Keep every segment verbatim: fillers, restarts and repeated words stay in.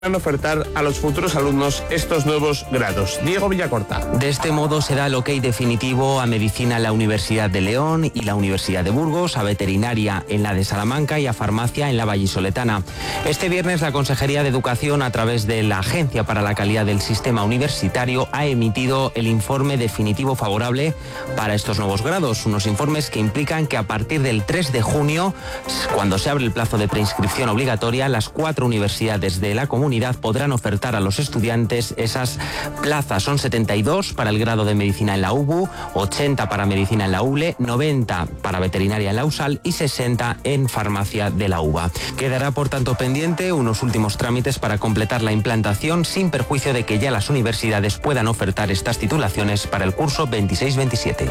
van a ofertar a los futuros alumnos estos nuevos grados. Diego Villacorta. De este modo se da el ok definitivo a medicina en la Universidad de León y la Universidad de Burgos, a veterinaria en la de Salamanca y a farmacia en la vallisoletana. Este viernes la Consejería de Educación, a través de la Agencia para la Calidad del Sistema Universitario, ha emitido el informe definitivo favorable para estos nuevos grados. Unos informes que implican que a partir del tres de junio, cuando se abre el plazo de preinscripción obligatoria, las cuatro universidades de la comunidad podrán ofertar a los estudiantes esas plazas. Son setenta y dos para el grado de medicina en la U B U, ochenta para medicina en la U B L E, noventa para veterinaria en la U S A L y sesenta en farmacia de la U B A. Quedará por tanto pendiente unos últimos trámites para completar la implantación, sin perjuicio de que ya las universidades puedan ofertar estas titulaciones para el curso veintiséis veintisiete.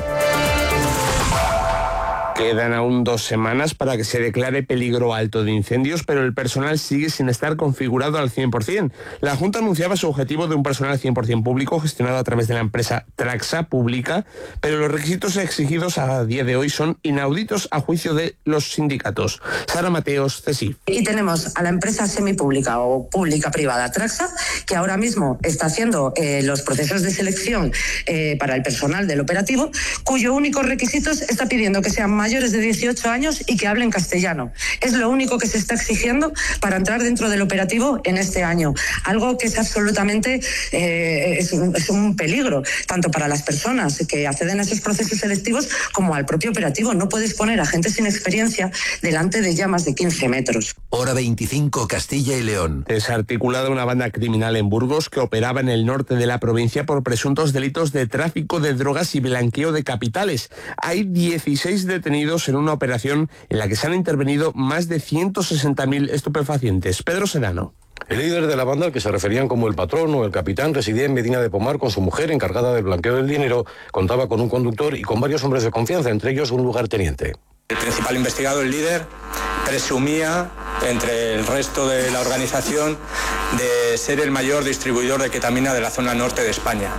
Quedan aún dos semanas para que se declare peligro alto de incendios, pero el personal sigue sin estar configurado al cien por ciento. La Junta anunciaba su objetivo de un personal cien por ciento público gestionado a través de la empresa Traxa Pública, pero los requisitos exigidos a día de hoy son inauditos a juicio de los sindicatos. Sara Mateos, CESIF. Y tenemos a la empresa semipública o pública-privada Traxa, que ahora mismo está haciendo eh, los procesos de selección eh, para el personal del operativo, cuyo único requisito está pidiendo que sean mayores mayores de dieciocho años y que hablen castellano. Es lo único que se está exigiendo para entrar dentro del operativo en este año. Algo que es absolutamente eh, es, un, es un peligro, tanto para las personas que acceden a esos procesos selectivos como al propio operativo. No puedes poner a gente sin experiencia delante de llamas de quince metros. Hora veinticinco, Castilla y León. Desarticulada una banda criminal en Burgos que operaba en el norte de la provincia por presuntos delitos de tráfico de drogas y blanqueo de capitales. Hay dieciséis detenidos en una operación en la que se han intervenido más de ciento sesenta mil estupefacientes. Pedro Sedano. El líder de la banda, al que se referían como el patrón o el capitán, residía en Medina de Pomar con su mujer, encargada del blanqueo del dinero. Contaba con un conductor y con varios hombres de confianza, entre ellos un lugarteniente. El principal investigado, el líder, presumía, entre el resto de la organización, de ser el mayor distribuidor de ketamina de la zona norte de España.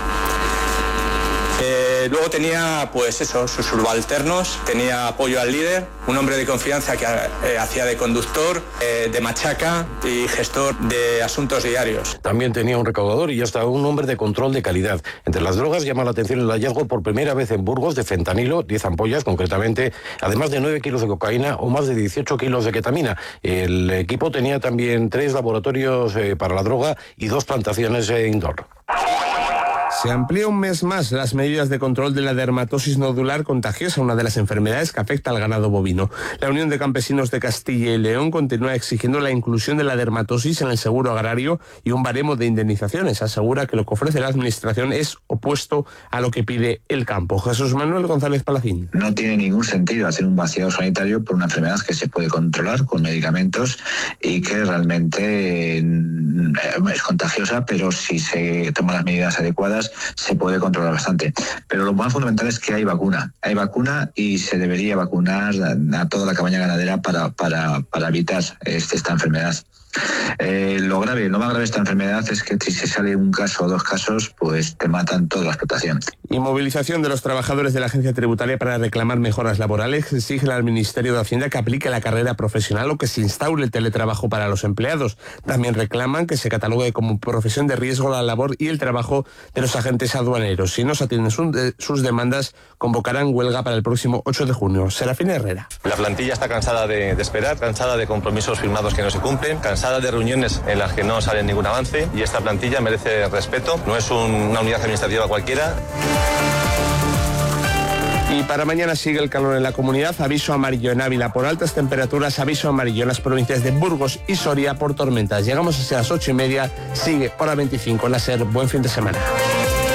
Eh, luego tenía, pues eso, sus subalternos, tenía apoyo al líder, un hombre de confianza que eh, hacía de conductor, eh, de machaca y gestor de asuntos diarios. También tenía un recaudador y hasta un hombre de control de calidad. Entre las drogas llama la atención el hallazgo por primera vez en Burgos de fentanilo, diez ampollas concretamente, además de nueve kilos de cocaína o más de dieciocho kilos de ketamina. El equipo tenía también tres laboratorios eh, para la droga y dos plantaciones eh, indoor. Se amplía un mes más las medidas de control de la dermatosis nodular contagiosa, una de las enfermedades que afecta al ganado bovino. La Unión de Campesinos de Castilla y León continúa exigiendo la inclusión de la dermatosis en el seguro agrario y un baremo de indemnizaciones. Asegura que lo que ofrece la Administración es opuesto a lo que pide el campo. Jesús Manuel González Palacín. No tiene ningún sentido hacer un vaciado sanitario por una enfermedad que se puede controlar con medicamentos y que realmente es contagiosa, pero si se toman las medidas adecuadas se puede controlar bastante. Pero lo más fundamental es que hay vacuna. Hay vacuna y se debería vacunar a, a toda la cabaña ganadera para, para, para evitar este, esta enfermedad. Eh, lo grave, lo más grave de esta enfermedad es que si se sale un caso o dos casos, pues te matan toda la explotación. Y movilización de los trabajadores de la agencia tributaria para reclamar mejoras laborales. Exige al Ministerio de Hacienda que aplique la carrera profesional o que se instaure el teletrabajo para los empleados. También reclaman que se catalogue como profesión de riesgo la labor y el trabajo de los agentes aduaneros. Si no se atienden sus demandas, convocarán huelga para el próximo ocho de junio. Serafín Herrera. La plantilla está cansada de, de esperar, cansada de compromisos firmados que no se cumplen, cansada de reuniones en las que no sale ningún avance, y esta plantilla merece respeto. No es un, una unidad administrativa cualquiera. Y para mañana sigue el calor en la comunidad. Aviso amarillo en Ávila por altas temperaturas. Aviso amarillo en las provincias de Burgos y Soria por tormentas. Llegamos hacia las ocho y media. Sigue hora veinticinco en la SER. Buen fin de semana.